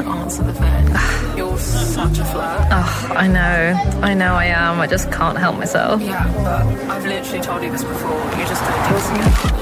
answer the phone. You're such a flirt. Oh, I know I am. I just can't help myself. Yeah, but I've literally told you this before. You just don't listen.